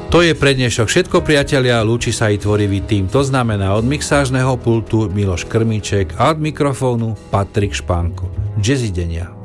To je pre dnešok všetko, priatelia, lúči sa i tvorivý tým, to znamená od mixážneho pultu Miloš Krmíček a od mikrofónu Patrik Špánko. Jazzidenia.